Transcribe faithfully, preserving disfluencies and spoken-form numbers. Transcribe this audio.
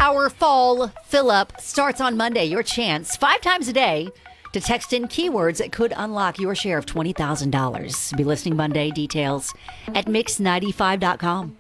Powerful Fill Up starts on Monday. Your chance five times a day to text in keywords that could unlock your share of twenty thousand dollars. Be listening Monday. Details at mix ninety-five dot com.